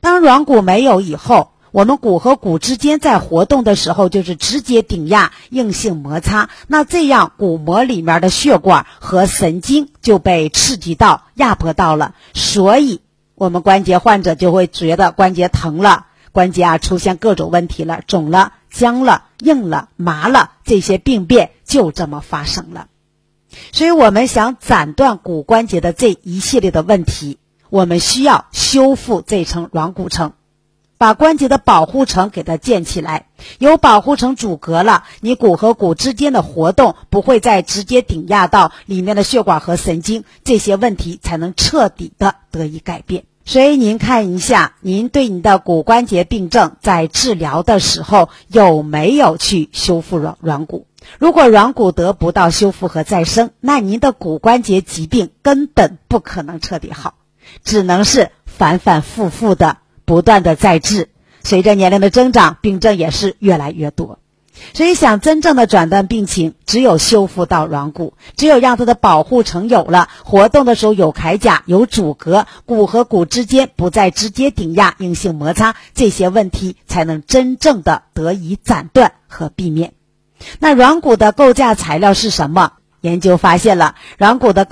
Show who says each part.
Speaker 1: 当软骨没有以后，我们骨和骨之间在活动的时候就是直接顶压，硬性摩擦，那这样骨膜里面的血管和神经就被刺激到压迫到了，所以我们关节患者就会觉得关节疼了，关节出现各种问题了，肿了、僵了、硬了、麻了，这些病变就这么发生了。所以我们想斩断骨关节的这一系列的问题，我们需要修复这层软骨层，把关节的保护层给它建起来，有保护层阻隔了，你骨和骨之间的活动不会再直接顶压到里面的血管和神经，这些问题才能彻底的得以改变。所以您看一下，您对你的骨关节病症在治疗的时候有没有去修复软骨？如果软骨得不到修复和再生，那您的骨关节疾病根本不可能彻底好，只能是反反复复的不断的在治，随着年龄的增长，病症也是越来越多。所以想真正的斩断病情，只有修复到软骨，只有让它的保护层有了，活动的时候有铠甲、有阻隔，骨和骨之间不再直接顶压、硬性摩擦，这些问题才能真正的得以斩断和避免。那软骨的构架材料是什么？研究发现了，软骨的